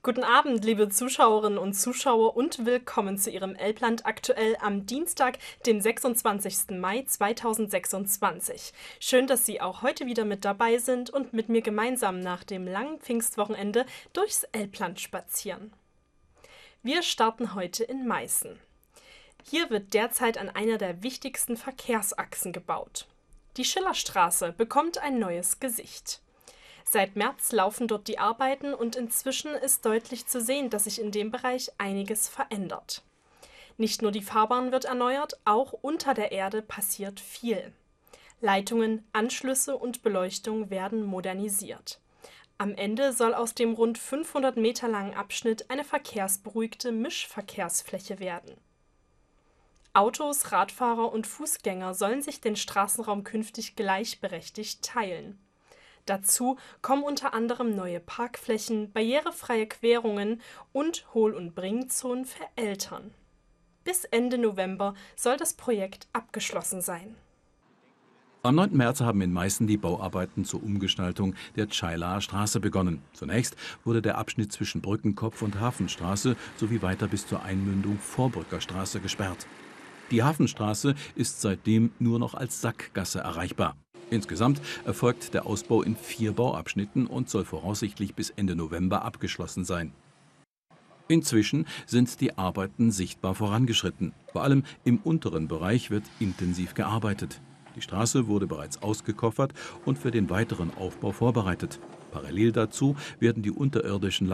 Guten Abend, liebe Zuschauerinnen und Zuschauer und willkommen zu Ihrem Elbland aktuell am Dienstag, dem 26. Mai 2026. Schön, dass Sie auch heute wieder mit dabei sind und mit mir gemeinsam nach dem langen Pfingstwochenende durchs Elbland spazieren. Wir starten heute in Meißen. Hier wird derzeit an einer der wichtigsten Verkehrsachsen gebaut. Die Schillerstraße bekommt ein neues Gesicht. Seit März laufen dort die Arbeiten und inzwischen ist deutlich zu sehen, dass sich in dem Bereich einiges verändert. Nicht nur die Fahrbahn wird erneuert, auch unter der Erde passiert viel. Leitungen, Anschlüsse und Beleuchtung werden modernisiert. Am Ende soll aus dem rund 500 Meter langen Abschnitt eine verkehrsberuhigte Mischverkehrsfläche werden. Autos, Radfahrer und Fußgänger sollen sich den Straßenraum künftig gleichberechtigt teilen. Dazu kommen unter anderem neue Parkflächen, barrierefreie Querungen und Hohl- und Bringzonen für Eltern. Bis Ende November soll das Projekt abgeschlossen sein. Am 9. März haben in Meißen die Bauarbeiten zur Umgestaltung der Tschailaer Straße begonnen. Zunächst wurde der Abschnitt zwischen Brückenkopf und Hafenstraße sowie weiter bis zur Einmündung Vorbrücker Straße gesperrt. Die Hafenstraße ist seitdem nur noch als Sackgasse erreichbar. Insgesamt erfolgt der Ausbau in 4 Bauabschnitten und soll voraussichtlich bis Ende November abgeschlossen sein. Inzwischen sind die Arbeiten sichtbar vorangeschritten. Vor allem im unteren Bereich wird intensiv gearbeitet. Die Straße wurde bereits ausgekoffert und für den weiteren Aufbau vorbereitet. Parallel dazu werden die unterirdischen